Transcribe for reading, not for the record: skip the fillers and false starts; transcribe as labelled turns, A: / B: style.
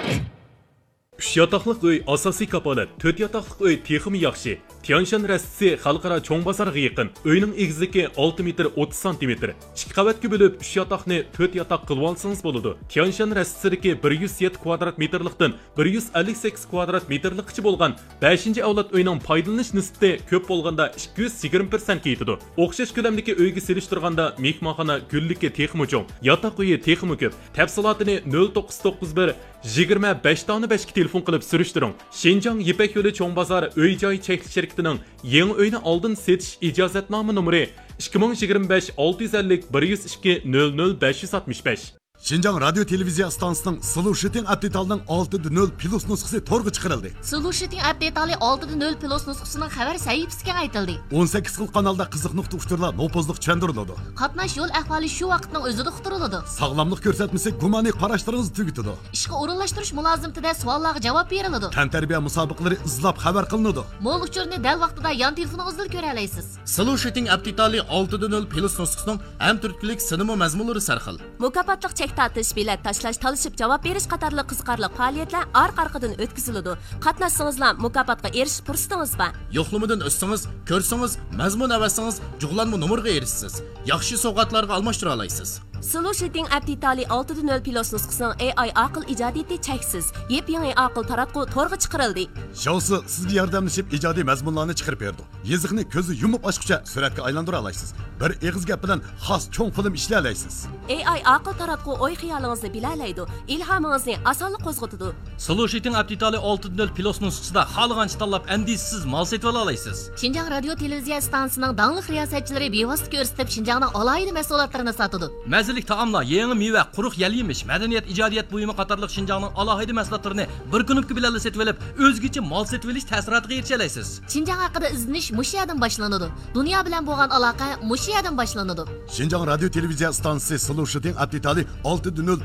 A: 3 yataqlıq uy asosiy kapolat, 4 yataqlıq uy texmi yaxshi. Tianshan rastisi xalqaro cho'ng bozorga yaqin. Uyning egizligi 6 metr 30 cm. 2 qavatga bo'lib 3 yataqni 4 yataq qilib olsangiz bo'ladi. Tianshan rastisidagi 107 kvadrat metrlikdan 158 kvadrat metrlikcha bo'lgan 5-avlod uyning foydalanish nisbati ko'p bo'lganda 220% yetadi. O'xshash ko'lamdagi uyga selishtirganda mehmonxona gulligi texmi cho'ng, yataq uyi texmi ko'p. Tafsilotini 0991 25 dona 5 ga telefon qilib surishtiring. Shenjang Yipak yo'li cho'ng bozor uy-joy cheklik shirkatining yangi uyni oldin setish ijozatnoma nomeri 2025 650 102 00 565.
B: Şinjan radyo televiziya stansiyasining Solution Update'ning 6.0 plus nusxasi to'rga chiqarildi.
C: Solution Update'li 6.0 plus nusxasining xabar sahifasiga aytildi.
B: 18 xil kanalda qiziq uchurlar nopozliq tushuntiriladi.
C: Qatnash yo'l ahvoli shu vaqtning o'zida uqtiriladi.
B: Sog'lomlik ko'rsatmasi gumaniy qarashlaringizni tugitadi.
C: Ishga o'rinlashtirish mulozimtida savollarga javob beriladi.
B: Tantarbiya musobaqalari izlab xabar qilinadi.
C: Mo'l uchurni dal vaqtida yon telefoningizda ko'ra olasiz.
D: Solution Update'li 6.0 plus nusxasining ham turklik sinema mazmunlari sarxil.
E: Mukofotliq tatish, bilet tashlash, talishib javob berish qatorli qiziqarli faoliyatlar orqa-orqadan o'tkaziladi. Qatnashsangizlar mukofotga erishish fursatingiz bor.
D: Yo'qlamadan o'tsangiz, ko'rsangiz, mazmun avasangiz, jug'lanma nomerga erishsiz. Yaxshi sovg'atlarga almashtira olasiz.
E: Solution Update'li 6.0 plus nusxasining AI aql ijodiyati cheksiz. Yep-yangi aql taratqu to'rga chiqarildi.
B: Shousi sizga yordamlashib ijodiy mazmunlarni chiqarib berdi. Yeziqni ko'zi yumib ochguncha suratga aylantira olasiz. Bir eg'iz gap bilan xos cho'ng film ishlay olasiz.
E: AI aql taratqu o'y xiyolingizni bilalaydi, ilhomingizni osonlik qo'zg'atadi.
F: Solution Update'li 6.0 plus nusxasida xohlagancha tanlab andisiz mal setib olasiz.
C: Shinjang radio televiziya stansiyasining dangli riyosatchilari bevosita ko'rsatib Shinjangning alohida mahsulotlarini sotadi.
F: Mazalik taomlar, yangi meva, quruq yal yemish, madaniyat, ijodiyat buyumi qatorliq Shinjangning alohida mahsulotlarini bir kunlik bilan setib olib, o'zgacha mal setib olish ta'siriga erisha olasiz.
C: Shinjang haqida izlanish mush yerdan boshlanadi. Dunyo bilan bo'lgan aloqa mush yerdan boshlanadi.
B: Shinjang radio televiziya stansiyasi Solution Update'li 6.0